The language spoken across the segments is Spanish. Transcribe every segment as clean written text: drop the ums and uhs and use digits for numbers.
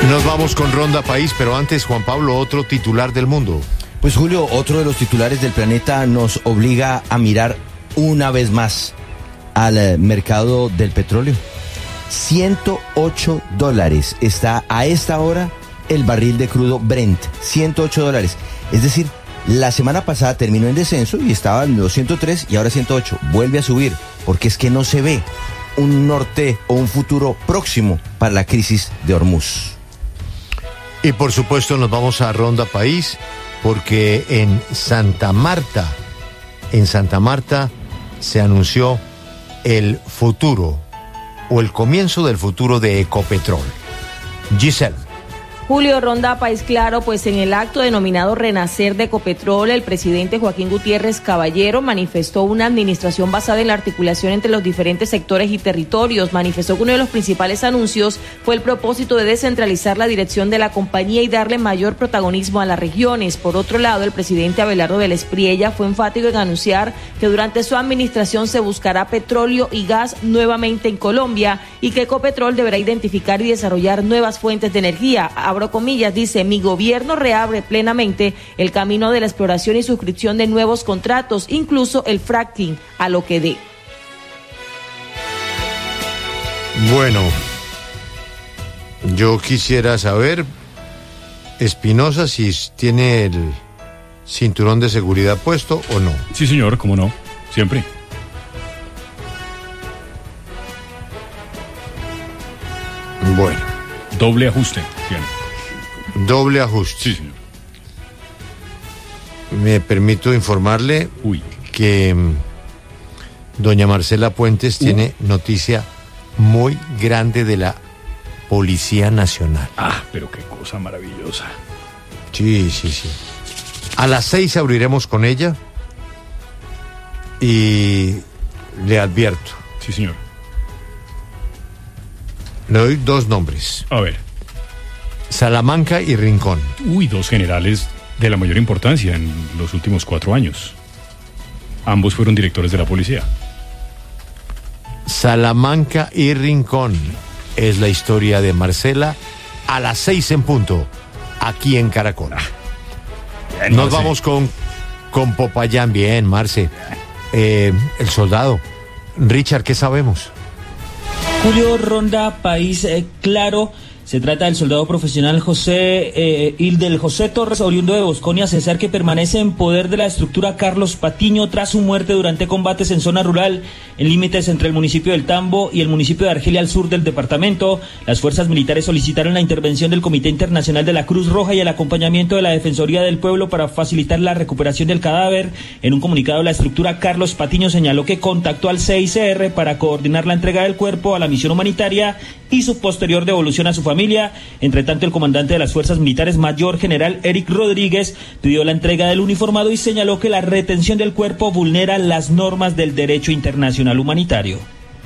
Nos vamos con Ronda País, pero antes, Juan Pablo, otro titular del mundo. Pues Julio, otro de los titulares del planeta nos obliga a mirar una vez más al mercado del petróleo. $108 está a esta hora el barril de crudo Brent, $108. Es decir, la semana pasada terminó en descenso y estaba en los 103 y ahora 108. Vuelve a subir porque es que no se ve un norte o un futuro próximo para la crisis de Hormuz. Y por supuesto nos vamos a Ronda País porque en Santa Marta se anunció el futuro o el comienzo del futuro de Ecopetrol. Giselle. Julio, Ronda País Claro, pues en el acto denominado Renacer de Ecopetrol, el presidente Joaquín Gutiérrez Caballero manifestó una administración basada en la articulación entre los diferentes sectores y territorios. Manifestó que uno de los principales anuncios fue el propósito de descentralizar la dirección de la compañía y darle mayor protagonismo a las regiones. Por otro lado, el presidente Abelardo Vélez Priella fue enfático en anunciar que durante su administración se buscará petróleo y gas nuevamente en Colombia y que Ecopetrol deberá identificar y desarrollar nuevas fuentes de energía. Abro comillas, dice: mi gobierno reabre plenamente el camino de la exploración y suscripción de nuevos contratos, incluso el fracking, a lo que dé. Bueno, yo quisiera saber, Espinosa, si tiene el cinturón de seguridad puesto o no. Sí, señor, cómo no, siempre. Bueno. Doble ajuste tiene. Doble ajuste. Sí, señor. Me permito informarle que doña Marcela Puentes tiene noticia muy grande de la Policía Nacional. Ah, pero qué cosa maravillosa. Sí. A las 6 abriremos con ella y le advierto. Sí, señor. Le doy dos nombres. A ver. Salamanca y Rincón. Dos generales de la mayor importancia en los últimos 4 años. Ambos fueron directores de la policía. Salamanca y Rincón es la historia de Marcela a las 6 en punto, aquí en Caracol. Nos vamos con Popayán. Bien, Marce. El soldado. Richard, ¿qué sabemos? Julio, Ronda País Claro. Se trata del soldado profesional José Torres, oriundo de Bosconia, Cesar, que permanece en poder de la estructura Carlos Patiño tras su muerte durante combates en zona rural, en límites entre el municipio del Tambo y el municipio de Argelia al sur del departamento. Las fuerzas militares solicitaron la intervención del Comité Internacional de la Cruz Roja y el acompañamiento de la Defensoría del Pueblo para facilitar la recuperación del cadáver. En un comunicado, la estructura Carlos Patiño señaló que contactó al CICR para coordinar la entrega del cuerpo a la misión humanitaria y su posterior devolución a su familia. Entre tanto, el comandante de las fuerzas militares, mayor general Eric Rodríguez, pidió la entrega del uniformado y señaló que la retención del cuerpo vulnera las normas del derecho internacional humanitario.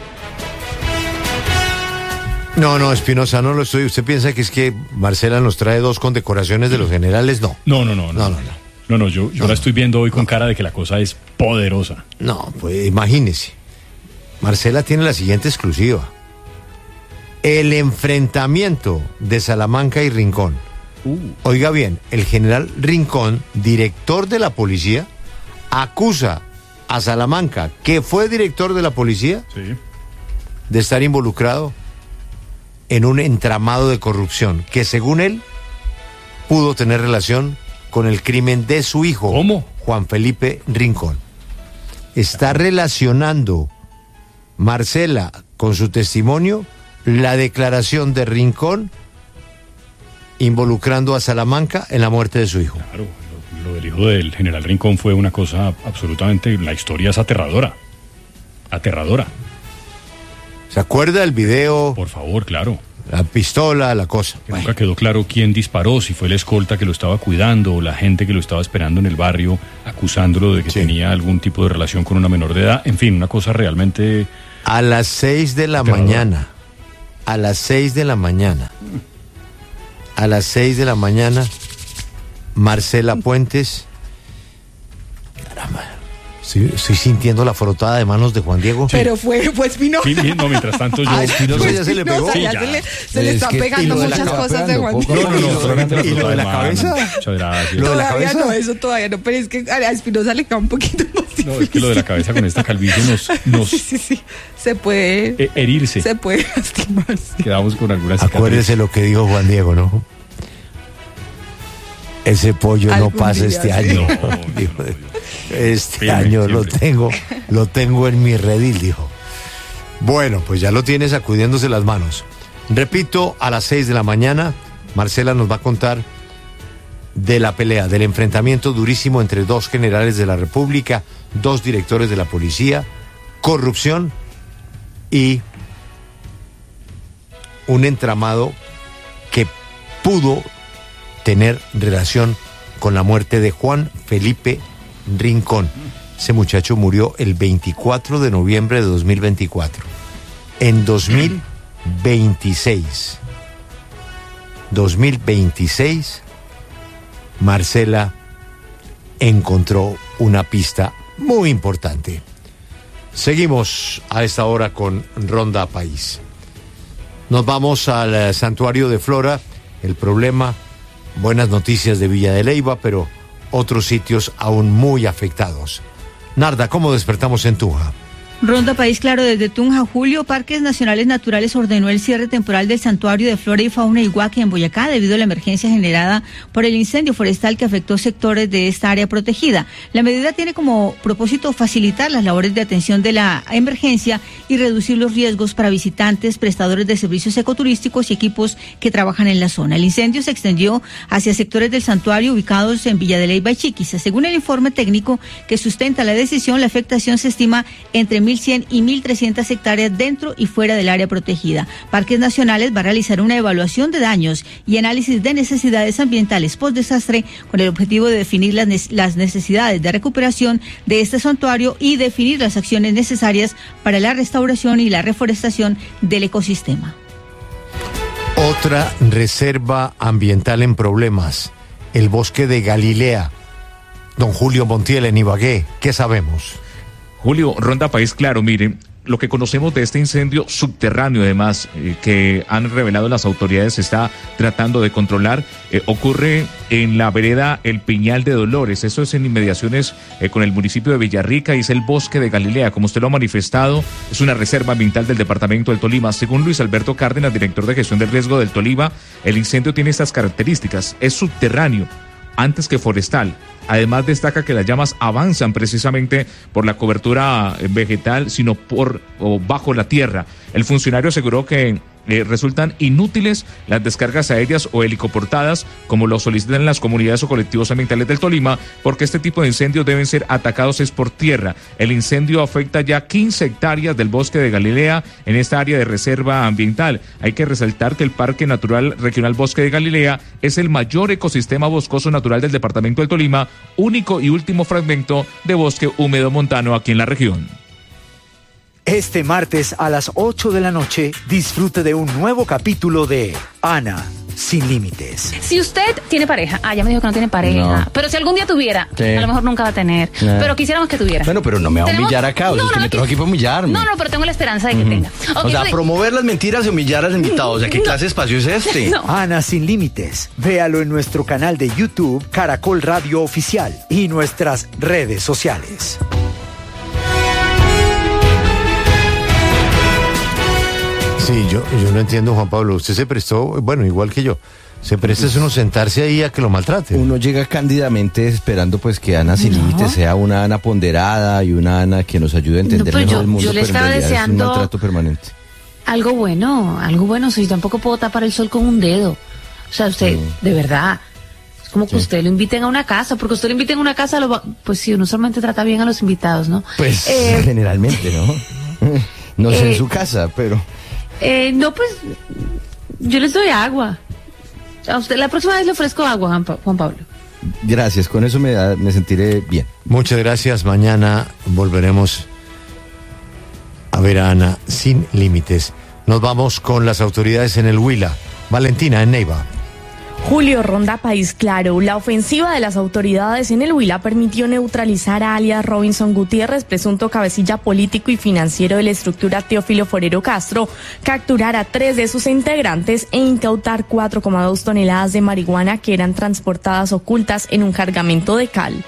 No, Espinosa, no lo estoy. ¿Usted piensa que es que Marcela nos trae 2 condecoraciones de los generales? No. No, yo la estoy viendo hoy con cara de que la cosa es poderosa. No, pues imagínese. Marcela tiene la siguiente exclusiva. El enfrentamiento de Salamanca y Rincón. Oiga bien, el general Rincón, director de la policía, acusa a Salamanca, que fue director de la policía, de estar involucrado en un entramado de corrupción que, según él, pudo tener relación con el crimen de su hijo. ¿Cómo? Juan Felipe Rincón. Está relacionando Marcela con su testimonio la declaración de Rincón involucrando a Salamanca en la muerte de su hijo. Claro, lo del hijo del general Rincón fue una cosa absolutamente... La historia es aterradora. Aterradora. ¿Se acuerda del video? Por favor, claro. La pistola, la cosa. Nunca quedó claro quién disparó, si fue el escolta que lo estaba cuidando o la gente que lo estaba esperando en el barrio, acusándolo de que tenía algún tipo de relación con una menor de edad. En fin, una cosa realmente... A las 6 de la mañana. A las 6 de la mañana. A las 6 de la mañana, Marcela Puentes, caramba, Estoy sintiendo la frotada de manos de Juan Diego. Pero fue Espinosa. Sí, no, mientras tanto yo... Espinosa ya se le pegó. Ya se le está pegando muchas cosas de Juan Diego. No, ¿Y lo de la cabeza? Muchas gracias. ¿Lo de la Todavía cabeza? no, eso todavía no, pero es que a Espinosa le queda un poquito más difícil. No, es que lo de la cabeza con esta calvicie nos Sí, se puede herirse. Se puede lastimar. Sí. Quedamos con algunas cicatrices. Acuérdese lo que dijo Juan Diego, ¿no? Ese pollo no Algún pasa día, este sí. año. No, Dijo, este Firme, año siempre. lo tengo en mi redil, dijo. Bueno, pues ya lo tiene sacudiéndose las manos. Repito, a las 6 de la mañana, Marcela nos va a contar de la pelea, del enfrentamiento durísimo entre dos generales de la República, dos directores de la policía, corrupción y un entramado que pudo tener relación con la muerte de Juan Felipe Rincón. Ese muchacho murió el 24 de noviembre de 2024. En 2026, Marcela encontró una pista muy importante. Seguimos a esta hora con Ronda País. Nos vamos al santuario de Flora. El problema, buenas noticias de Villa de Leyva, pero otros sitios aún muy afectados. Narda, ¿cómo despertamos en Tunja? Ronda País Claro, desde Tunja, Julio, Parques Nacionales Naturales ordenó el cierre temporal del Santuario de Flora y Fauna Iguaque en Boyacá debido a la emergencia generada por el incendio forestal que afectó sectores de esta área protegida. La medida tiene como propósito facilitar las labores de atención de la emergencia y reducir los riesgos para visitantes, prestadores de servicios ecoturísticos y equipos que trabajan en la zona. El incendio se extendió hacia sectores del santuario ubicados en Villa de Leyva y Chiquiza. Según el informe técnico que sustenta la decisión, la afectación se estima entre 1.100 y 1.300 hectáreas dentro y fuera del área protegida. Parques Nacionales va a realizar una evaluación de daños y análisis de necesidades ambientales post-desastre con el objetivo de definir las necesidades de recuperación de este santuario y definir las acciones necesarias para la restauración y la reforestación del ecosistema. Otra reserva ambiental en problemas, el bosque de Galilea. Don Julio Montiel en Ibagué, ¿qué sabemos? Julio, Ronda País Claro, mire, lo que conocemos de este incendio subterráneo, además, que han revelado las autoridades, se está tratando de controlar, ocurre en la vereda El Piñal de Dolores, eso es en inmediaciones con el municipio de Villarrica, y es el bosque de Galilea, como usted lo ha manifestado, es una reserva ambiental del departamento del Tolima. Según Luis Alberto Cárdenas, director de gestión del riesgo del Tolima, el incendio tiene estas características, es subterráneo, antes que forestal. Además destaca que las llamas avanzan precisamente por la cobertura vegetal, sino por o bajo la tierra. El funcionario aseguró que resultan inútiles las descargas aéreas o helicoportadas, como lo solicitan las comunidades o colectivos ambientales del Tolima, porque este tipo de incendios deben ser atacados es por tierra. El incendio afecta ya 15 hectáreas del bosque de Galilea en esta área de reserva ambiental. Hay que resaltar que el Parque Natural Regional Bosque de Galilea es el mayor ecosistema boscoso natural del departamento del Tolima, único y último fragmento de bosque húmedo montano aquí en la región. Este martes a las 8 de la noche, disfrute de un nuevo capítulo de Ana sin límites. Si usted tiene pareja, ya me dijo que no tiene pareja, No. pero si algún día tuviera, Sí. a lo mejor nunca va a tener, pero quisiéramos que tuviera. Bueno, pero no me va a humillar acá, o sea, No, es que no, me trajo aquí para humillarme. No, pero tengo la esperanza de que tenga. O Ok, sea, pues, promover las mentiras y humillar al invitado. O sea, ¿qué clase de espacio es este? No. Ana sin límites. Véalo en nuestro canal de YouTube, Caracol Radio Oficial, y nuestras redes sociales. Sí, yo no entiendo, Juan Pablo. Usted se prestó, bueno, igual que yo, se presta uno sentarse ahí a que lo maltrate. Uno llega cándidamente esperando pues que Ana sin límites sea una Ana ponderada y una Ana que nos ayude a entender pues mejor el mundo, yo le pero en estaba realidad es un deseando maltrato permanente. algo bueno, si yo tampoco puedo tapar el sol con un dedo. O sea, usted, de verdad, es como que usted lo inviten a una casa, porque usted lo invita a una casa, pues sí, uno solamente trata bien a los invitados, ¿no? Pues generalmente, ¿no? No sé en su casa, pero... No, pues yo les doy agua. A usted la próxima vez le ofrezco agua, Juan Pablo. Gracias, con eso me sentiré bien. Muchas gracias. Mañana volveremos a ver a Ana sin límites. Nos vamos con las autoridades en el Huila. Valentina, en Neiva. Julio, Ronda País Claro. La ofensiva de las autoridades en el Huila permitió neutralizar a alias Robinson Gutiérrez, presunto cabecilla político y financiero de la estructura Teófilo Forero Castro, capturar a 3 de sus integrantes e incautar 4,2 toneladas de marihuana que eran transportadas ocultas en un cargamento de cal.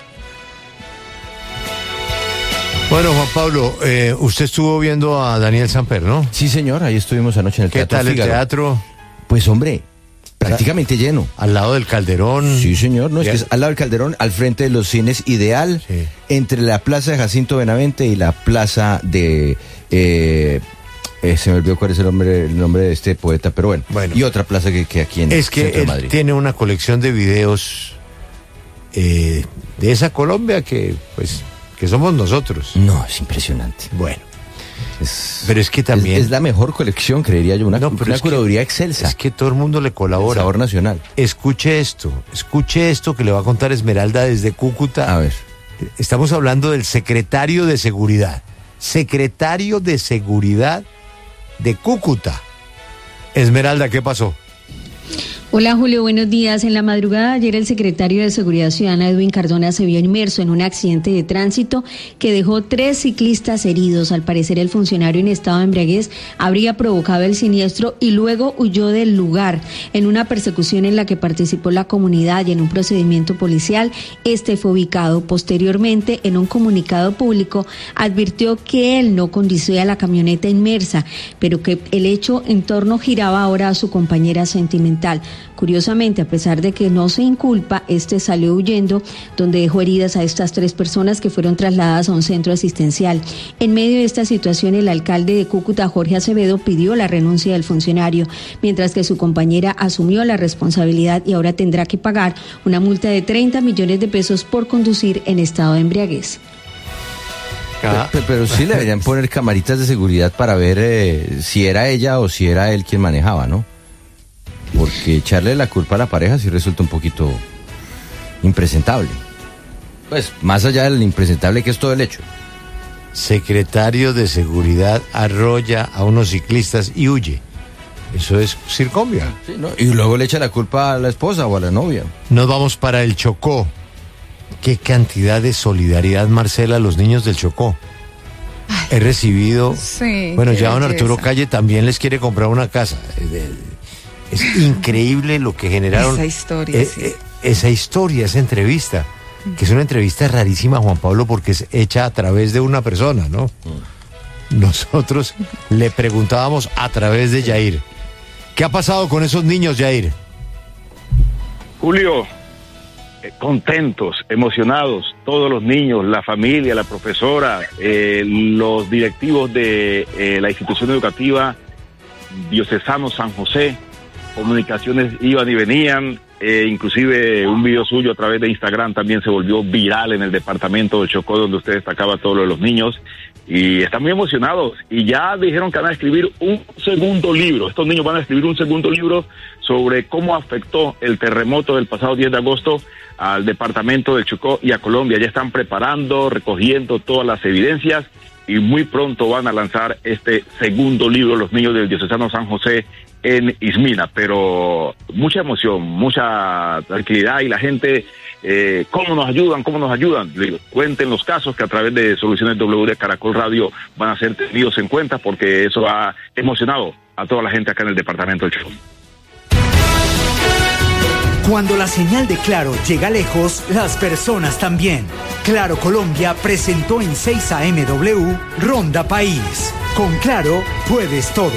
Bueno, Juan Pablo, usted estuvo viendo a Daniel Samper, ¿no? Sí, señor, ahí estuvimos anoche en el Teatro Fígaro. ¿Qué tal el teatro? Pues, hombre, prácticamente lleno. Al lado del Calderón. Sí, señor, no, es que es al lado del Calderón, al frente de los cines Ideal, sí, entre la plaza de Jacinto Benavente y la plaza de... se me olvidó cuál es el nombre de este poeta, pero bueno. Y otra plaza que aquí en es que Centro de Madrid. Tiene una colección de videos de esa Colombia que somos nosotros. No, es impresionante. Bueno. Pero es que también... Es la mejor colección, creería yo, una curaduría excelsa. Es que todo el mundo le colabora. El sabor nacional. Escuche esto que le va a contar Esmeralda desde Cúcuta. A ver. Estamos hablando del secretario de Seguridad. Secretario de Seguridad de Cúcuta. Esmeralda, ¿qué pasó? Hola Julio, buenos días. En la madrugada de ayer el secretario de Seguridad Ciudadana, Edwin Cardona, se vio inmerso en un accidente de tránsito que dejó 3 ciclistas heridos. Al parecer el funcionario en estado de embriaguez habría provocado el siniestro y luego huyó del lugar. En una persecución en la que participó la comunidad y en un procedimiento policial, este fue ubicado. Posteriormente, en un comunicado público, advirtió que él no conducía la camioneta inmersa, pero que el hecho en torno giraba ahora a su compañera sentimental. Curiosamente, a pesar de que no se inculpa, este salió huyendo, donde dejó heridas a estas 3 personas que fueron trasladadas a un centro asistencial. En medio de esta situación, el alcalde de Cúcuta, Jorge Acevedo, pidió la renuncia del funcionario, mientras que su compañera asumió la responsabilidad y ahora tendrá que pagar una multa de 30 millones de pesos por conducir en estado de embriaguez. Pero sí le deberían poner camaritas de seguridad para ver si era ella o si era él quien manejaba, ¿no? Porque echarle la culpa a la pareja sí resulta un poquito impresentable. Pues, más allá del impresentable que es todo el hecho. Secretario de Seguridad arrolla a unos ciclistas y huye. Eso es circunvia. Sí, ¿no? Y luego le echa la culpa a la esposa o a la novia. Nos vamos para el Chocó. Qué cantidad de solidaridad, Marcela, a los niños del Chocó. He recibido... Sí, bueno, ya don Arturo Calle también les quiere comprar una casa. Es increíble lo que generaron. Esa historia, sí. Esa entrevista, que es una entrevista rarísima, Juan Pablo, porque es hecha a través de una persona, ¿no? Nosotros le preguntábamos a través de Yair. ¿Qué ha pasado con esos niños, Yair? Julio, contentos, emocionados, todos los niños, la familia, la profesora, los directivos de la institución educativa Diocesano San José. Comunicaciones iban y venían, inclusive un video suyo a través de Instagram también se volvió viral en el departamento del Chocó, donde usted destacaba todo lo de los niños, y están muy emocionados, y ya dijeron que van a escribir un segundo libro. Estos niños van a escribir un segundo libro sobre cómo afectó el terremoto del pasado 10 de agosto al departamento del Chocó y a Colombia. Ya están preparando, recogiendo todas las evidencias, y muy pronto van a lanzar este segundo libro, los niños del Diocesano San José, en Ismina. Pero mucha emoción, mucha tranquilidad, y la gente, ¿cómo nos ayudan? Le digo, cuenten los casos que a través de Soluciones W de Caracol Radio van a ser tenidos en cuenta, porque eso ha emocionado a toda la gente acá en el departamento del Chocó. Cuando la señal de Claro llega lejos, las personas también. Claro Colombia presentó en 6 AM Ronda País. Con Claro puedes todo.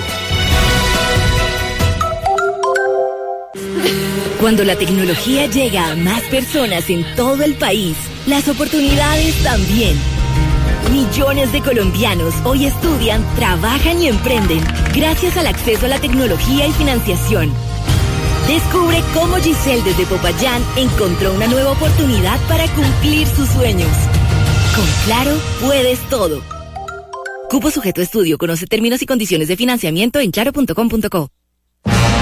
Cuando la tecnología llega a más personas en todo el país, las oportunidades también. Millones de colombianos hoy estudian, trabajan y emprenden gracias al acceso a la tecnología y financiación. Descubre cómo Giselle desde Popayán encontró una nueva oportunidad para cumplir sus sueños. Con Claro puedes todo. Cupo sujeto a estudio. Conoce términos y condiciones de financiamiento en claro.com.co.